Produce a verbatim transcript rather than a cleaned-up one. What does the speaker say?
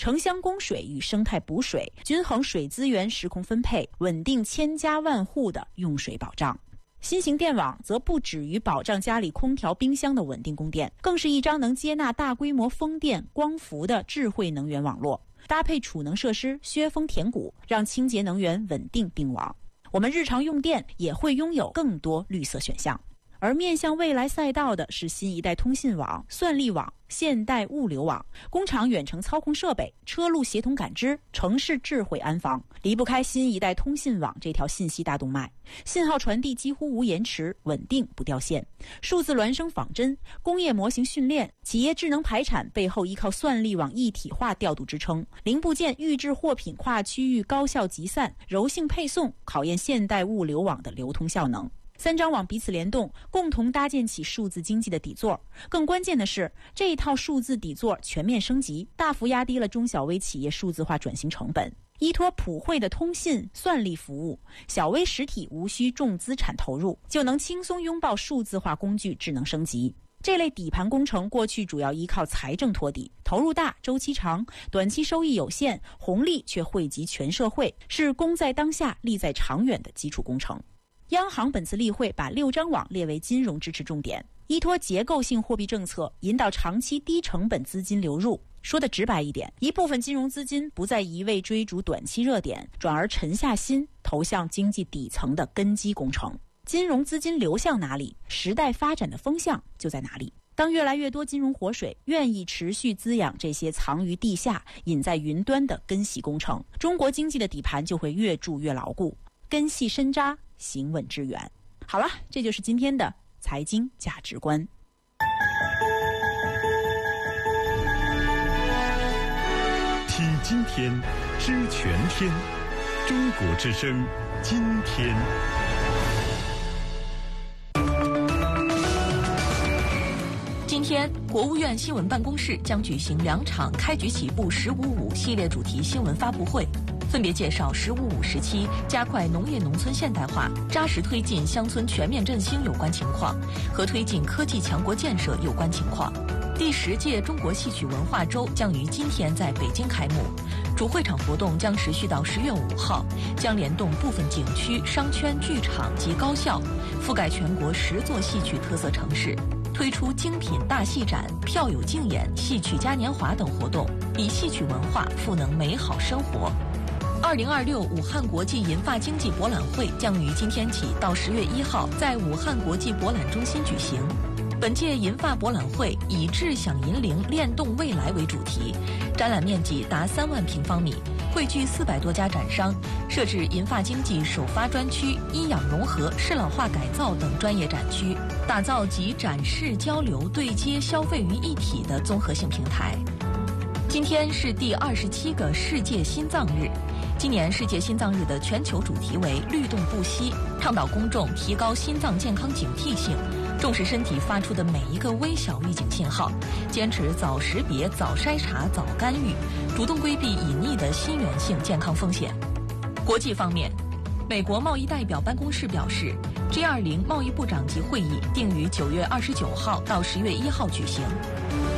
城乡供水与生态补水，均衡水资源时空分配，稳定千家万户的用水保障。新型电网则不止于保障家里空调冰箱的稳定供电，更是一张能接纳大规模风电、光伏的智慧能源网络，搭配储能设施削峰填谷，让清洁能源稳定并网。我们日常用电也会拥有更多绿色选项。而面向未来赛道的是新一代通信网、算力网、现代物流网、工厂远程操控设备、车路协同感知、城市智慧安防，离不开新一代通信网这条信息大动脉。信号传递几乎无延迟，稳定不掉线。数字孪生仿真、工业模型训练、企业智能排产背后依靠算力网一体化调度支撑，零部件预制货品跨区域高效集散、柔性配送，考验现代物流网的流通效能。三张网彼此联动，共同搭建起数字经济的底座。更关键的是，这一套数字底座全面升级，大幅压低了中小微企业数字化转型成本。依托普惠的通信算力服务，小微实体无需重资产投入，就能轻松拥抱数字化工具智能升级。这类底盘工程过去主要依靠财政托底，投入大，周期长，短期收益有限，红利却惠及全社会，是功在当下，利在长远的基础工程。央行本次例会把六张网列为金融支持重点，依托结构性货币政策，引导长期低成本资金流入。说的直白一点，一部分金融资金不再一味追逐短期热点，转而沉下心投向经济底层的根基工程。金融资金流向哪里，时代发展的风向就在哪里。当越来越多金融活水愿意持续滋养这些藏于地下、隐在云端的根系工程，中国经济的底盘就会越筑越牢固，根系深扎，行稳致远。好了，这就是今天的财经价值观。 听今天，知全天，中国之声，今天。 今天，国务院新闻办公室将举行两场开局起步“十五五”系列主题新闻发布会，分别介绍“十五五”时期加快农业农村现代化、扎实推进乡村全面振兴有关情况和推进科技强国建设有关情况。第十届中国戏曲文化周将于今天在北京开幕，主会场活动将持续到十月五号，将联动部分景区、商圈、剧场及高校，覆盖全国十座戏曲特色城市，推出精品大戏展、票友竞演、戏曲嘉年华等活动，以戏曲文化赋能美好生活。二零二六武汉国际银发经济博览会将于今天起到十月一号在武汉国际博览中心举行。本届银发博览会以智享银龄链动未来为主题，展览面积达三万平方米，汇聚四百多家展商，设置银发经济首发专区、医养融合、适老化改造等专业展区，打造集展示、交流、对接、消费于一体的综合性平台。今天是第二十七个世界心脏日。今年世界心脏日的全球主题为律动不息，倡导公众提高心脏健康警惕性，重视身体发出的每一个微小预警信号，坚持早识别、早筛查、早干预，主动规避隐匿的心源性健康风险。国际方面，美国贸易代表办公室表示 G 二十 贸易部长级会议定于九月二十九号到十月一号举行。